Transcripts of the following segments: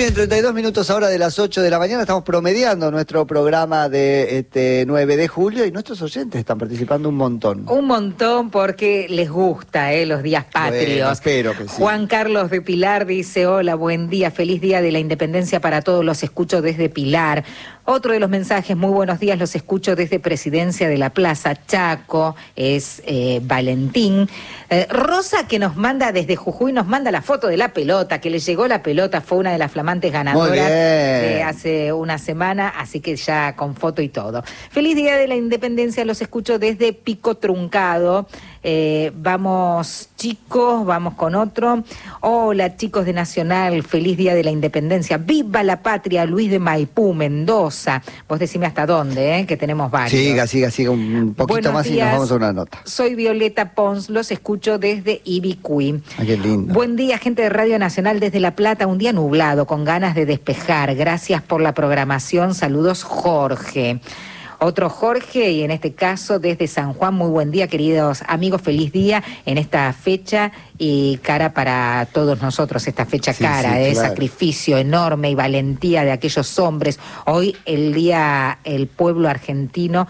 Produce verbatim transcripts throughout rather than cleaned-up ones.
bien, treinta y dos minutos ahora de las ocho de la mañana. Estamos promediando nuestro programa de este nueve de julio y nuestros oyentes están participando un montón. Un montón porque les gusta eh, los días patrios. Bueno, espero que sí. Juan Carlos de Pilar dice, hola, buen día, feliz día de la independencia para todos, los escucho desde Pilar. Otro de los mensajes, muy buenos días, los escucho desde Presidencia de la Plaza Chaco, es eh, Valentín. Eh, Rosa, que nos manda desde Jujuy, nos manda la foto de la pelota, que le llegó la pelota, fue una de las flamantes ganadoras de hace una semana, así que ya con foto y todo. Feliz día de la independencia, los escucho desde Pico Truncado. Eh, vamos chicos, vamos con otro. Hola chicos de Nacional, feliz día de la independencia, viva la patria, Luis de Maipú, Mendoza. Vos decime hasta dónde, ¿eh? Que tenemos varios. Siga, siga, siga un poquito Buenos más días. Y nos vamos a una nota. Soy Violeta Pons, los escucho desde Ibicuí. Ah, qué lindo. Buen día, gente de Radio Nacional desde La Plata, un día nublado, con ganas de despejar. Gracias por la programación, saludos Jorge. Otro Jorge, y en este caso desde San Juan, muy buen día, queridos amigos, feliz día en esta fecha y cara para todos nosotros, esta fecha sí, cara, de sí, claro. Sacrificio enorme y valentía de aquellos hombres. Hoy el día, el pueblo argentino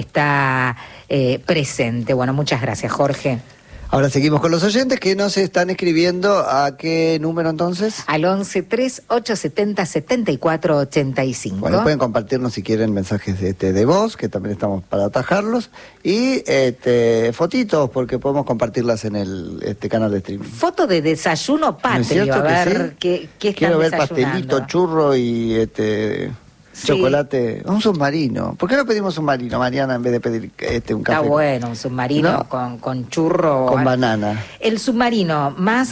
está eh, presente. Bueno, muchas gracias, Jorge. Ahora seguimos con los oyentes que nos están escribiendo. ¿A qué número entonces? Al once tres ocho setenta setenta y cuatro ochenta y cinco. Bueno, pueden compartirnos si quieren mensajes de, este, de voz, que también estamos para atajarlos, y este, fotitos, porque podemos compartirlas en el este canal de streaming. Foto de desayuno patrio, ¿no a ver sí? qué, qué están Quiero ver pastelito, churro y este... Sí. Chocolate, un submarino. ¿Por qué no pedimos submarino, Mariana, en vez de pedir este un café? Está bueno, un submarino ¿no? con, con churro. Con banana. ¿El submarino más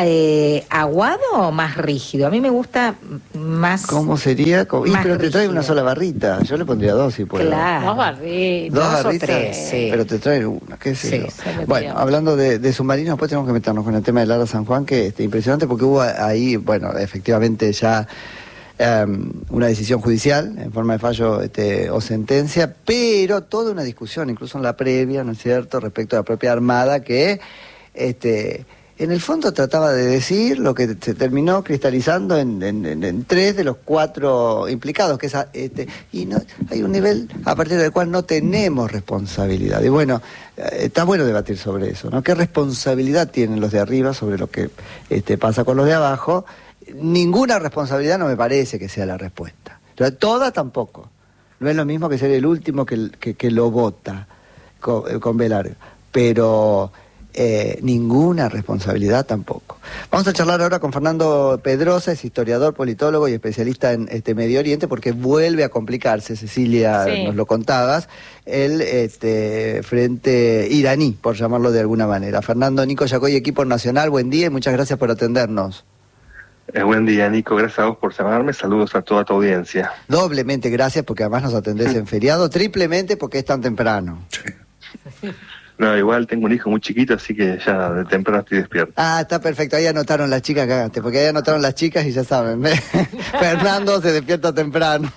eh, aguado o más rígido? A mí me gusta más. ¿Cómo sería? ¿Cómo? Y, pero te trae una sola barrita. Yo le pondría dos si puedo. Claro. Dos barritas. Dos, dos barritas. O tres, sí. Pero te trae una, qué sé sí, yo. Bueno, hablando de, de submarinos, después tenemos que meternos con el tema de Lara San Juan, que es este, impresionante porque hubo ahí, bueno, efectivamente ya. Um, una decisión judicial en forma de fallo este, o sentencia, pero toda una discusión, incluso en la previa, ¿no es cierto?, respecto a la propia Armada, que este, en el fondo trataba de decir lo que se terminó cristalizando en, en, en, en tres de los cuatro implicados, que es este, y no, hay un nivel a partir del cual no tenemos responsabilidad. Y bueno, está bueno debatir sobre eso, ¿no? ¿Qué responsabilidad tienen los de arriba sobre lo que este, pasa con los de abajo? Ninguna responsabilidad no me parece que sea la respuesta. Toda tampoco. No es lo mismo que ser el último que, que, que lo vota con, con B larga. Pero eh, ninguna responsabilidad tampoco. Vamos a charlar ahora con Fernando Pedrosa, es historiador, politólogo y especialista en este Medio Oriente, porque vuelve a complicarse, Cecilia, sí. nos lo contabas, el este, frente iraní, por llamarlo de alguna manera. Fernando, Nico Yacoy, equipo nacional, buen día y muchas gracias por atendernos. Eh, buen día, Nico, gracias a vos por llamarme, saludos a toda tu audiencia. Doblemente gracias porque además nos atendés en feriado, triplemente porque es tan temprano. Sí. No, igual tengo un hijo muy chiquito, así que ya de temprano estoy despierto. Ah, está perfecto, ahí anotaron las chicas, cagaste, porque ahí anotaron las chicas y ya saben, Fernando se despierta temprano.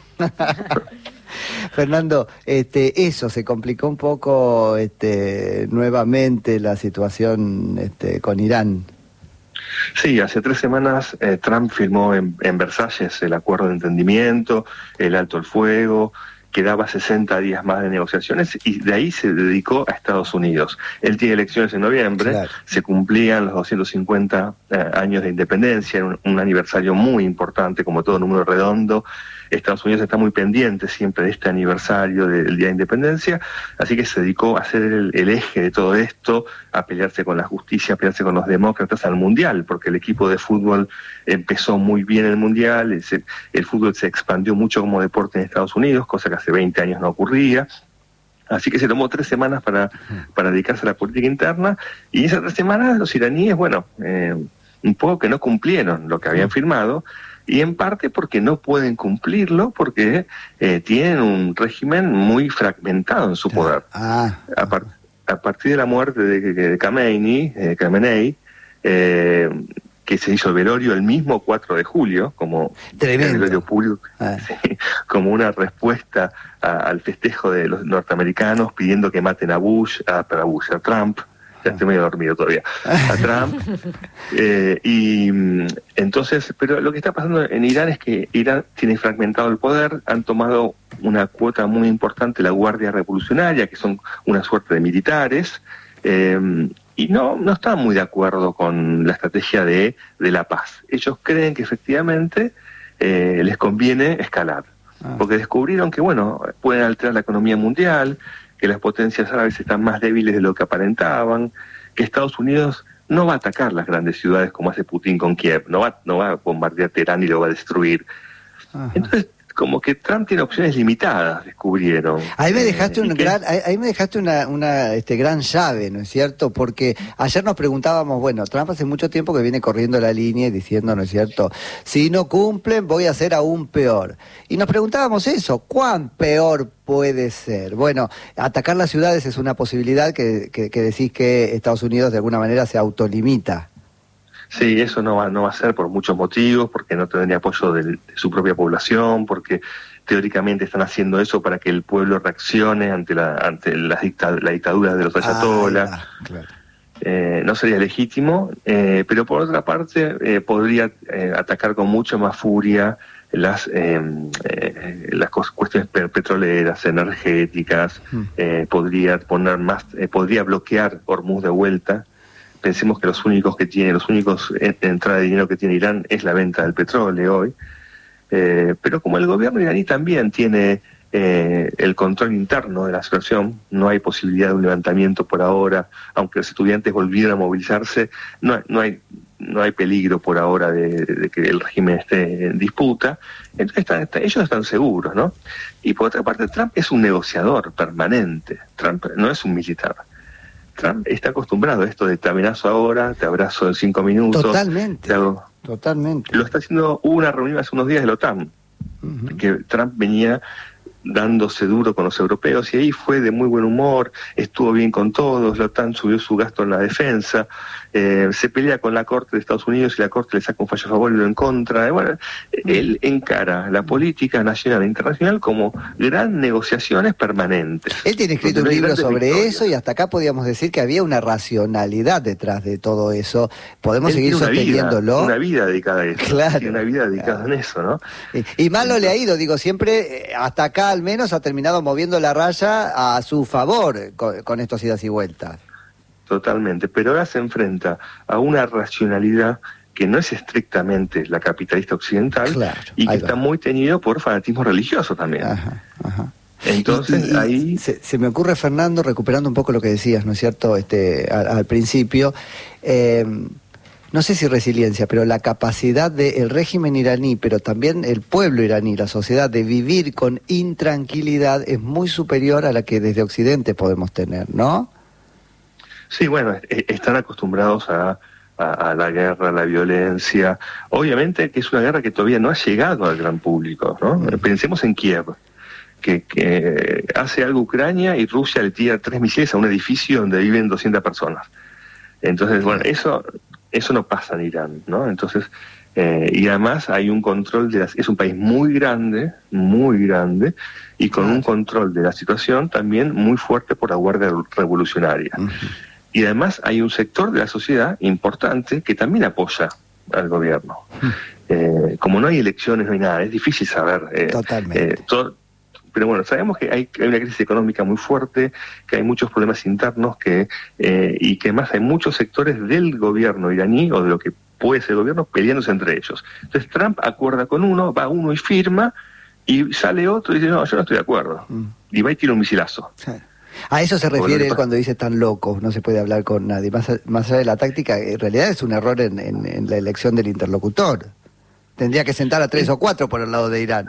Fernando, este, eso, se complicó un poco este, nuevamente la situación este, con Irán. Sí, hace tres semanas eh, Trump firmó en, en Versalles el acuerdo de entendimiento, el alto el fuego, quedaba sesenta días más de negociaciones y de ahí se dedicó a Estados Unidos. Él tiene elecciones en noviembre, claro. Se cumplían los doscientos cincuenta eh, años de independencia, un, un aniversario muy importante, como todo número redondo. Estados Unidos está muy pendiente siempre de este aniversario del Día de Independencia, así que se dedicó a ser el, el eje de todo esto, a pelearse con la justicia, a pelearse con los demócratas al Mundial, porque el equipo de fútbol empezó muy bien el Mundial, el, el fútbol se expandió mucho como deporte en Estados Unidos, cosa que hace veinte años no ocurría. Así que se tomó tres semanas para, para dedicarse a la política interna, y en esas tres semanas los iraníes, bueno, eh, un poco que no cumplieron lo que habían firmado, y en parte porque no pueden cumplirlo, porque eh, tienen un régimen muy fragmentado en su poder. Ah, ah. A, par a partir de la muerte de, de Khamenei, eh, Khamenei eh, que se hizo el velorio el mismo cuatro de julio, como Tremendo. el velorio público, ah. sí, como una respuesta a, al festejo de los norteamericanos pidiendo que maten a Bush, a, a Bush, a Trump. ya estoy medio dormido todavía, a Trump. Eh, y entonces, pero lo que está pasando en Irán es que Irán tiene fragmentado el poder, han tomado una cuota muy importante la Guardia Revolucionaria, que son una suerte de militares, eh, y no, no están muy de acuerdo con la estrategia de, de la paz. Ellos creen que efectivamente eh, les conviene escalar, ah. porque descubrieron que, bueno, pueden alterar la economía mundial, que las potencias árabes están más débiles de lo que aparentaban, que Estados Unidos no va a atacar las grandes ciudades como hace Putin con Kiev, no va, no va a bombardear Teherán y lo va a destruir. Ajá. Entonces, como que Trump tiene opciones limitadas, descubrieron. Ahí me dejaste un gran, ahí, ahí me dejaste una, una este, gran llave, ¿no es cierto? Porque ayer nos preguntábamos, bueno, Trump hace mucho tiempo que viene corriendo la línea y diciendo, ¿no es cierto? Si no cumplen, voy a ser aún peor. Y nos preguntábamos eso, ¿cuán peor puede ser? Bueno, atacar las ciudades es una posibilidad que, que, que decís que Estados Unidos de alguna manera se autolimita. Sí, eso no va, no va a ser por muchos motivos, porque no tendría apoyo de, de su propia población, porque teóricamente están haciendo eso para que el pueblo reaccione ante la ante las dicta, la dictadura de los ayatolás. Ah, claro. eh, no sería legítimo, eh, pero por otra parte eh, podría eh, atacar con mucha más furia las eh, eh, las cuestiones petroleras, energéticas, hmm. eh, podría poner más, eh, podría bloquear Hormuz de vuelta. Pensemos que los únicos que tiene, los únicos entrada de dinero que tiene Irán es la venta del petróleo hoy. Eh, pero como el gobierno iraní también tiene eh, el control interno de la situación, no hay posibilidad de un levantamiento por ahora, aunque los estudiantes volvieran a movilizarse, no, no hay no hay peligro por ahora de, de que el régimen esté en disputa. Entonces están, están, ellos están seguros, ¿no? Y por otra parte, Trump es un negociador permanente. Trump no es un militar. Trump está acostumbrado a esto de te amenazo ahora, te abrazo en cinco minutos. Totalmente, hago... totalmente. Lo está haciendo, hubo una reunión hace unos días de la OTAN, uh-huh. que Trump venía dándose duro con los europeos y ahí fue de muy buen humor, estuvo bien con todos, la OTAN subió su gasto en la defensa, eh, se pelea con la Corte de Estados Unidos y la Corte le saca un fallo a favor y lo en contra. Bueno, él encara la política nacional e internacional como gran negociaciones permanentes. Él tiene escrito un libro sobre victorias. Eso y hasta acá podíamos decir que había una racionalidad detrás de todo eso. Podemos él seguir sosteniéndolo. Una vida, una vida dedicada a eso. Claro. Tiene una vida dedicada claro. en eso, ¿no? Y, y mal no le ha ido, digo, siempre, hasta acá al menos ha terminado moviendo la raya a su favor con, con estos idas y vueltas. Totalmente, pero ahora se enfrenta a una racionalidad que no es estrictamente la capitalista occidental, claro, y que está muy teñido por fanatismo religioso también. Ajá, ajá. Entonces, y, y, ahí... Se, se me ocurre, Fernando, recuperando un poco lo que decías, ¿no es cierto?, este, al, al principio, eh, no sé si resiliencia, pero la capacidad del régimen iraní, pero también el pueblo iraní, la sociedad, de vivir con intranquilidad es muy superior a la que desde Occidente podemos tener, ¿no? Sí, bueno, están acostumbrados a, a, a la guerra, a la violencia. Obviamente que es una guerra que todavía no ha llegado al gran público, ¿no? Mm. Pensemos en Kiev, que, que hace algo Ucrania y Rusia le tira tres misiles a un edificio donde viven doscientas personas. Entonces, bueno, eso eso no pasa en Irán, ¿no? Entonces, eh, y además hay un control de las... Es un país muy grande, muy grande, y con un control de la situación también muy fuerte por la Guardia Revolucionaria. Uh-huh. Y además hay un sector de la sociedad importante que también apoya al gobierno. Uh-huh. Eh, como no hay elecciones, no hay nada, es difícil saber. Eh, Totalmente. Eh, todo, pero bueno, sabemos que hay, hay una crisis económica muy fuerte, que hay muchos problemas internos, que eh, y que además hay muchos sectores del gobierno iraní, o de lo que puede ser el gobierno, peleándose entre ellos. Entonces Trump acuerda con uno, va uno y firma, y sale otro y dice, no, yo no estoy de acuerdo. Mm. Y va y tira un misilazo. Sí. A eso se refiere él cuando dice tan loco, no se puede hablar con nadie. Más, más allá de la táctica, en realidad es un error en, en, en la elección del interlocutor. Tendría que sentar a tres sí. o cuatro por el lado de Irán.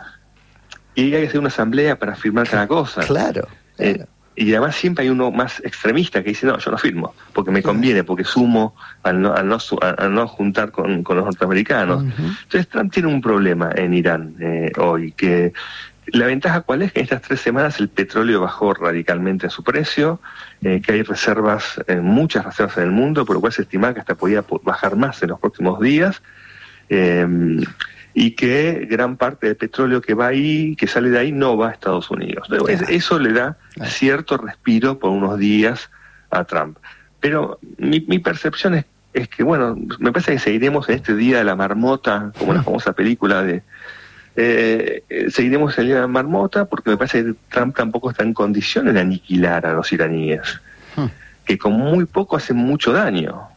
Y hay que hacer una asamblea para firmar cada cosa. Claro. Eh, claro. Y además siempre hay uno más extremista que dice, no, yo no firmo, porque me conviene, porque sumo al no, al no, al no juntar con, con los norteamericanos. Uh-huh. Entonces Trump tiene un problema en Irán eh, hoy, que la ventaja cuál es, que en estas tres semanas el petróleo bajó radicalmente su precio, eh, que hay reservas, eh, muchas reservas en el mundo, por lo cual se estima que hasta podía bajar más en los próximos días. Eh, y que gran parte del petróleo que va ahí, que sale de ahí, no va a Estados Unidos. Pero es, eso le da cierto respiro por unos días a Trump. pero mi, mi percepción es, es que, bueno, me parece que seguiremos en este Día de la Marmota, como la famosa película de... Eh, eh, seguiremos el Día de la Marmota porque me parece que Trump tampoco está en condiciones de aniquilar a los iraníes, hmm. que con muy poco hacen mucho daño.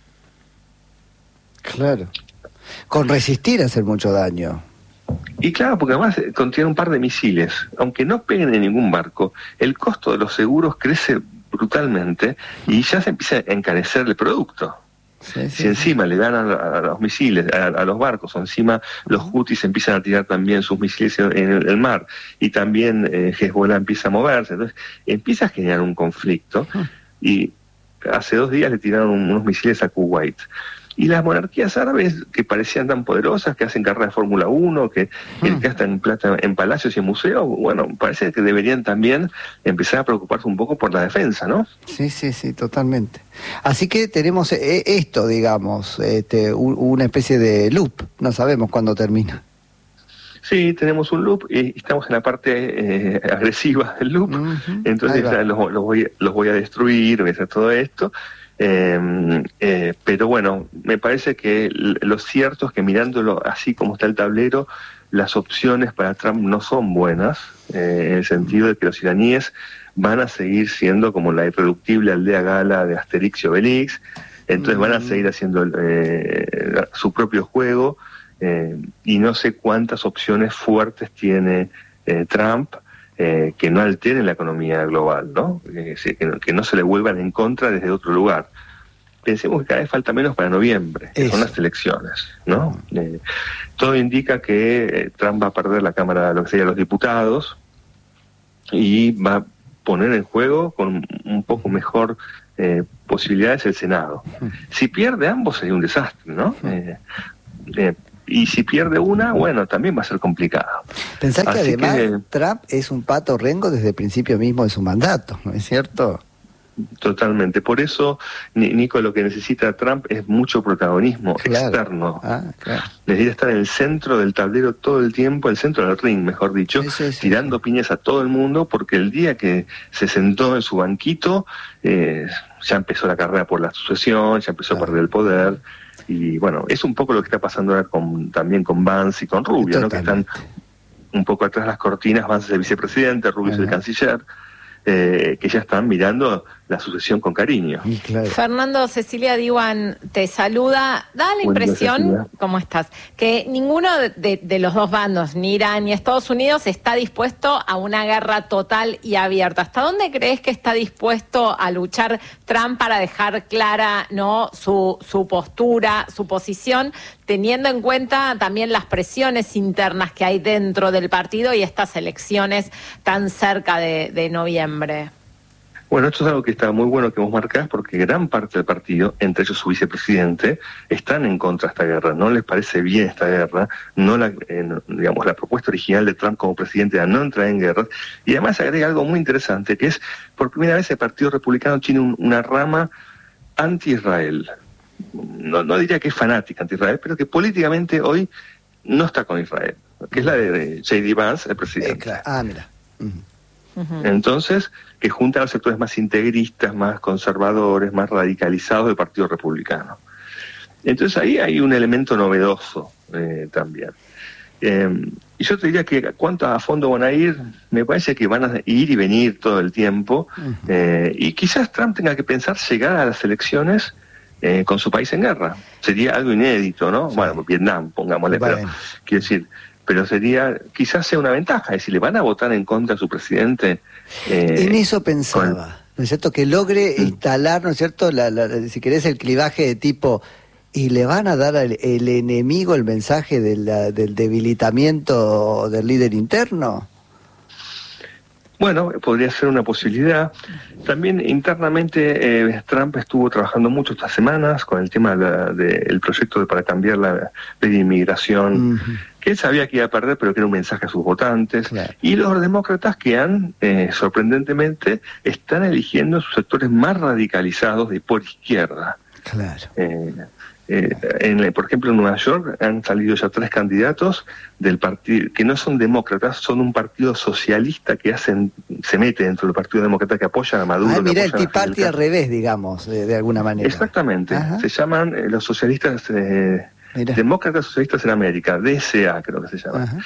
Claro. Con resistir hacer mucho daño. Y claro, porque además contiene un par de misiles. Aunque no peguen en ningún barco, el costo de los seguros crece brutalmente y ya se empieza a encarecer el producto. Sí, sí, si encima sí. le dan a, a los misiles, a, a los barcos, o encima los Houthis empiezan a tirar también sus misiles en, en el, el mar, y también eh, Hezbollah empieza a moverse, entonces empieza a generar un conflicto, y hace dos días le tiraron unos misiles a Kuwait. Y las monarquías árabes, que parecían tan poderosas, que hacen carrera de Fórmula uno, que, que gastan plata en palacios y en museos, bueno, parece que deberían también empezar a preocuparse un poco por la defensa, ¿no? Sí, sí, sí, totalmente. Así que tenemos eh, esto, digamos, este, un, una especie de loop, no sabemos cuándo termina. Sí, tenemos un loop y estamos en la parte eh, agresiva del loop, uh-huh. Entonces ya los, los, voy, los voy a destruir, voy a hacer todo esto. Eh, eh, pero bueno, me parece que lo cierto es que mirándolo así como está el tablero, las opciones para Trump no son buenas, eh, en el sentido de que los iraníes van a seguir siendo como la irreductible aldea gala de Asterix y Obelix, entonces mm. van a seguir haciendo eh, su propio juego, eh, y no sé cuántas opciones fuertes tiene eh, Trump, Eh, que no alteren la economía global, ¿no? Eh, que, no que no se le vuelvan en contra desde otro lugar. Pensemos que cada vez falta menos para noviembre, que son las elecciones, ¿no? Eh, todo indica que eh, Trump va a perder la Cámara, lo que sería los diputados, y va a poner en juego con un poco mejor eh, posibilidades el Senado. Si pierde ambos sería un desastre, ¿no? Eh, eh, Y si pierde una, bueno, también va a ser complicado. Pensar que Así además que, Trump es un pato rengo desde el principio mismo de su mandato, ¿no es cierto? Totalmente. Por eso, Nico, lo que necesita Trump es mucho protagonismo claro. externo. Ah, claro. Necesita estar en el centro del tablero todo el tiempo, el centro del ring, mejor dicho, sí, sí, sí, tirando sí. piñas a todo el mundo, porque el día que se sentó en su banquito, eh, ya empezó la carrera por la sucesión, ya empezó claro. a perder el poder. Y bueno, es un poco lo que está pasando ahora con, también con Vance y con Rubio, ¿no? Que están un poco atrás de las cortinas. Vance es el vicepresidente, Rubio uh-huh. es el canciller, eh, que ya están mirando la sucesión con cariño. Claro. Fernando, Cecilia Diwan te saluda. Da la impresión, ¿cómo estás?, que ninguno de, de, de los dos bandos, ni Irán ni Estados Unidos, está dispuesto a una guerra total y abierta. ¿Hasta dónde crees que está dispuesto a luchar Trump para dejar clara, ¿no?, su, su postura, su posición, teniendo en cuenta también las presiones internas que hay dentro del partido y estas elecciones tan cerca de, de noviembre? Bueno, esto es algo que está muy bueno que vos marcás, porque gran parte del partido, entre ellos su vicepresidente, están en contra de esta guerra. No les parece bien esta guerra, no la, eh, digamos, la propuesta original de Trump como presidente era no entrar en guerras. Y además agrega algo muy interesante, que es, por primera vez el Partido Republicano tiene un, una rama anti-Israel. No, no diría que es fanática anti-Israel, pero que políticamente hoy no está con Israel, que es la de J D Vance, el presidente. Eh, claro. Ah, mira. Uh-huh. Entonces, que junta a los sectores más integristas, más conservadores, más radicalizados del Partido Republicano. Entonces ahí hay un elemento novedoso eh, también. Eh, y yo te diría que cuánto a fondo van a ir, me parece que van a ir y venir todo el tiempo, uh-huh. eh, y quizás Trump tenga que pensar llegar a las elecciones eh, con su país en guerra. Sería algo inédito, ¿no? Sí. Bueno, Vietnam, pongámosle, bueno. pero quiero decir... pero sería, quizás sea una ventaja, es decir, le van a votar en contra de su presidente. Eh, en eso pensaba, con... ¿no es cierto? Que logre mm. instalar, ¿no es cierto?, la, la, si querés, el clivaje de tipo, y le van a dar al el enemigo el mensaje de la, del debilitamiento del líder interno. Bueno, podría ser una posibilidad. También internamente eh, Trump estuvo trabajando mucho estas semanas con el tema del de, de proyecto de, para cambiar la ley de inmigración, uh-huh. que él sabía que iba a perder, pero que era un mensaje a sus votantes. Claro. Y los demócratas que han, eh, sorprendentemente, están eligiendo sus sectores más radicalizados de por izquierda. Claro. Eh, Eh, en, por ejemplo, en Nueva York han salido ya tres candidatos del partido que no son demócratas, son un partido socialista que hacen se mete dentro del Partido Demócrata, que apoyan a Maduro. Ah, mira, el Tea Party Party al revés, digamos, de, de alguna manera. Exactamente. Ajá. Se llaman eh, los socialistas, eh, Demócratas Socialistas en América, D S A creo que se llama. Ajá.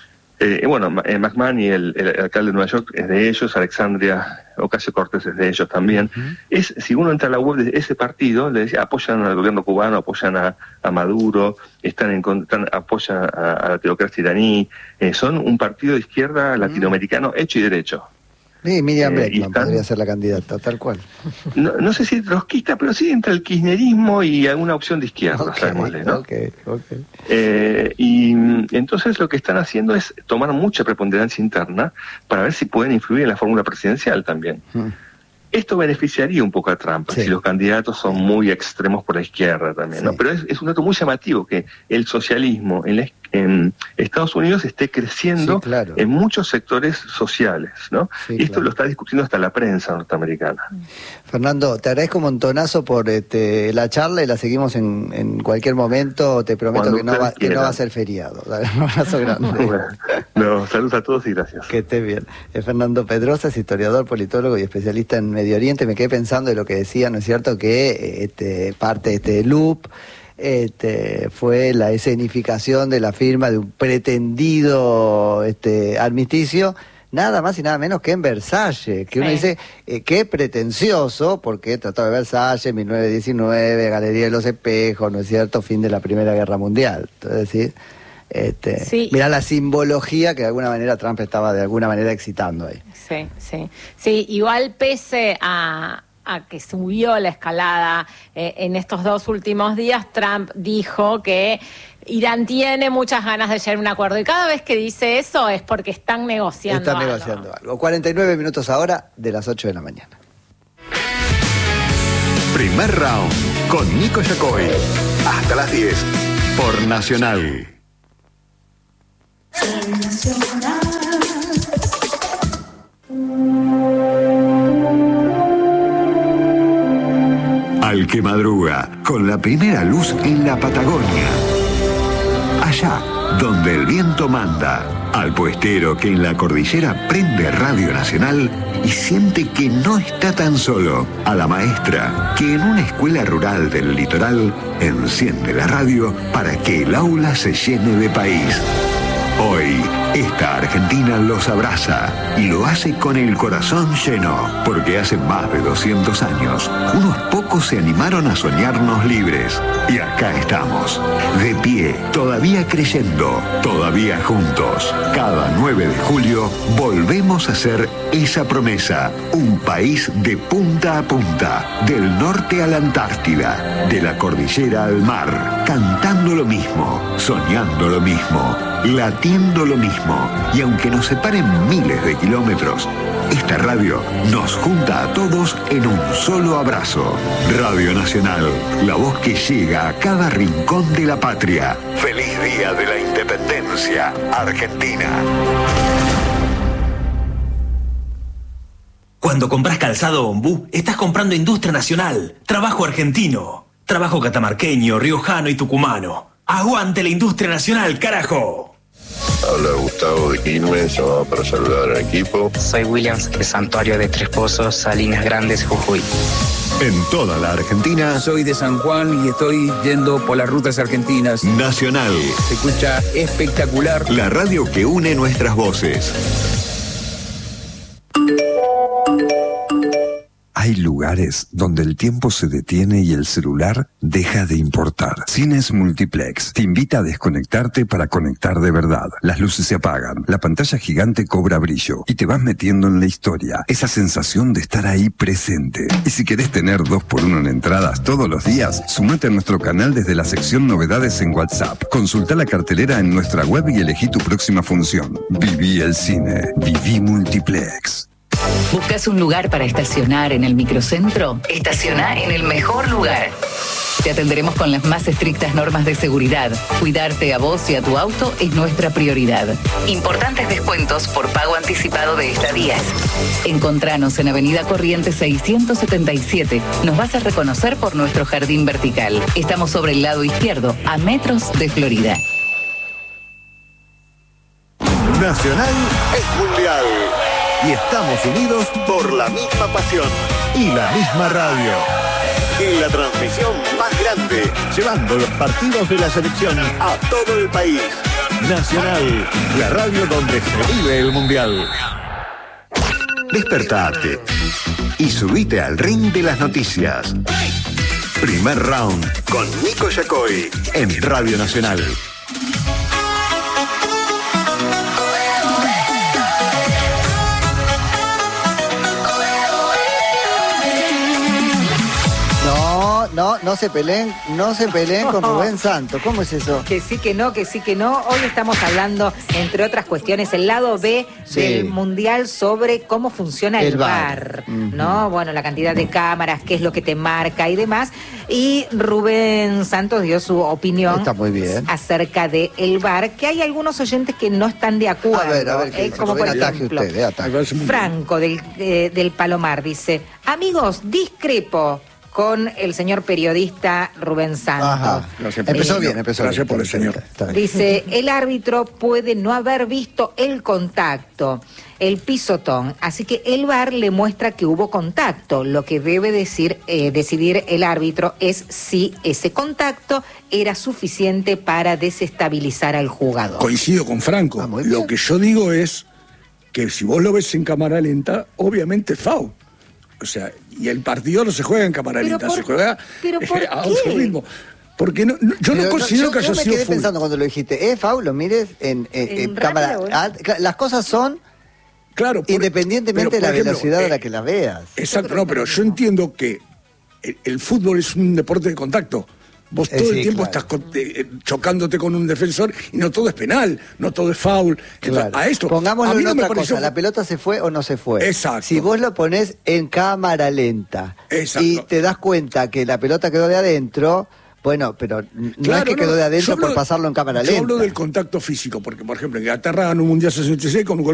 Eh, bueno, eh, McMahon, el, el, el alcalde de Nueva York, es de ellos, Alexandria Ocasio-Cortez es de ellos también. Uh-huh. Es, si uno entra a la web de ese partido, le decía, apoyan al gobierno cubano, apoyan a, a Maduro, están en están, apoyan a, a la teocracia iraní, eh, son un partido de izquierda latinoamericano uh-huh. hecho y derecho. Sí, Miriam Bregman eh, están, podría ser la candidata, tal cual. No, no sé si trotskista, pero sí entre el kirchnerismo y alguna opción de izquierda, okay, sabémosle, ¿no? Okay, okay. Eh, y entonces lo que están haciendo es tomar mucha preponderancia interna para ver si pueden influir en la fórmula presidencial también. Hmm. Esto beneficiaría un poco a Trump, sí. si los candidatos son muy extremos por la izquierda también, sí. ¿no? Pero es, es un dato muy llamativo que el socialismo en, la, en Estados Unidos esté creciendo sí, claro. en muchos sectores sociales, ¿no? Sí, y esto claro. lo está discutiendo hasta la prensa norteamericana. Fernando, te agradezco un montonazo por este, la charla y la seguimos en, en cualquier momento. Te prometo Cuando que no, va, que no va a ser feriado. Dale, un abrazo grande. Bueno, no, saludos a todos y gracias. Que estés bien. Es Fernando Pedrosa, es historiador, politólogo y especialista en Medio Oriente. Me quedé pensando en lo que decía, ¿no es cierto?, que este, parte de este loop este, fue la escenificación de la firma de un pretendido este, armisticio, nada más y nada menos que en Versalles, que uno sí. dice, eh, qué pretencioso, porque Tratado de Versalles, mil novecientos diecinueve, Galería de los Espejos, ¿no es cierto?, fin de la Primera Guerra Mundial. Entonces, ¿sí? Este, sí. Mirá la simbología que de alguna manera Trump estaba de alguna manera excitando ahí. Sí, sí. Sí, igual pese a, a que subió la escalada eh, en estos dos últimos días, Trump dijo que Irán tiene muchas ganas de llegar a un acuerdo. Y cada vez que dice eso es porque están negociando Están algo. negociando algo. cuarenta y nueve minutos ahora de las ocho de la mañana. Primer round con Nico Yacoy. Hasta las diez por Nacional. Al que madruga, con la primera luz en la Patagonia. Allá, donde el viento manda. Al puestero que en la cordillera prende Radio Nacional y siente que no está tan solo. A la maestra que en una escuela rural del litoral enciende la radio para que el aula se llene de país. Hoy, esta Argentina los abraza y lo hace con el corazón lleno, porque hace más de doscientos años, unos pocos se animaron a soñarnos libres. Y acá estamos, de pie, todavía creyendo, todavía juntos. Cada nueve de julio volvemos a hacer esa promesa, un país de punta a punta, del norte a la Antártida, de la cordillera al mar, cantando lo mismo, soñando lo mismo, latiendo lo mismo. Y aunque nos separen miles de kilómetros, esta radio nos junta a todos en un solo abrazo. Radio Nacional, la voz que llega a cada rincón de la patria. Feliz Día de la Independencia, Argentina. Cuando compras calzado Ombú, estás comprando industria nacional, trabajo argentino, trabajo catamarqueño, riojano y tucumano. ¡Aguante la industria nacional, carajo! Habla Gustavo de Quilmes, llamado para saludar al equipo. Soy Williams, de Santuario de Tres Pozos, Salinas Grandes, Jujuy. En toda la Argentina. Soy de San Juan y estoy yendo por las rutas argentinas. Nacional. Se escucha espectacular. La radio que une nuestras voces. Hay lugares donde el tiempo se detiene y el celular deja de importar. Cines Multiplex te invita a desconectarte para conectar de verdad. Las luces se apagan, la pantalla gigante cobra brillo y te vas metiendo en la historia. Esa sensación de estar ahí presente. Y si querés tener dos por uno en entradas todos los días, sumate a nuestro canal desde la sección Novedades en WhatsApp. Consulta la cartelera en nuestra web y elegí tu próxima función. Viví el cine. Viví Multiplex. ¿Buscas un lugar para estacionar en el microcentro? Estaciona en el mejor lugar. Te atenderemos con las más estrictas normas de seguridad. Cuidarte a vos y a tu auto es nuestra prioridad. Importantes descuentos por pago anticipado de estadías. Encontranos en Avenida Corrientes seiscientos setenta y siete. Nos vas a reconocer por nuestro jardín vertical. Estamos sobre el lado izquierdo, a metros de Florida. Nacional es mundial. y estamos unidos por la misma pasión y la misma radio. En la transmisión más grande, llevando los partidos de la selección a todo el país. Nacional, la radio donde se vive el Mundial. Despertate y subite al ring de las noticias. Primer round con Nico Yacoy en Radio Nacional. No, no se peleen, no se peleen con Rubén Santos. ¿Cómo es eso? Que sí, que no, que sí, que no. Hoy estamos hablando, entre otras cuestiones, el lado B sí. del Mundial sobre cómo funciona el, el V A R, bar. ¿no? Uh-huh. Bueno, la cantidad de cámaras, qué es lo que te marca y demás. Y Rubén Santos dio su opinión Está muy bien. acerca del V A R, que hay algunos oyentes que no están de acuerdo. A ver, a ver, eh, como por ejemplo, usted, eh, Franco del, eh, del Palomar dice, amigos, discrepo con el señor periodista Rubén Santos. Ajá. Empezó bien, empezó Gracias bien. por el señor. Dice, el árbitro puede no haber visto el contacto, el pisotón, así que el V A R le muestra que hubo contacto. Lo que debe decir, eh, decidir el árbitro es si ese contacto era suficiente para desestabilizar al jugador. Coincido con Franco. Ah, lo que yo digo es que si vos lo ves en cámara lenta, obviamente es foul. O sea, y el partido no se juega en cámara lenta, se juega ¿pero por eh, a otro ritmo. Porque no, no, yo pero no considero no, yo, que haya yo me sido quedé full. pensando cuando lo dijiste, ¿es foul? Lo mires en, en, en, en cámara. Ah, las cosas son claro, por, independientemente pero, de la ejemplo, velocidad eh, a la que las veas. Exacto, no, pero yo entiendo que el, el fútbol es un deporte de contacto. Vos todo eh, sí, el tiempo claro. estás eh, chocándote con un defensor y no todo es penal, no todo es foul. Claro. A esto, pongámoslo a mí en no otra me pareció... cosa, la pelota se fue o no se fue. Exacto. Si vos lo ponés en cámara lenta Exacto. y te das cuenta que la pelota quedó de adentro, bueno, pero no claro, es que quedó no, de adentro hablo, por pasarlo en cámara yo lenta. Yo hablo del contacto físico, porque por ejemplo en Inglaterra ganó un Mundial sesenta y seis con un gol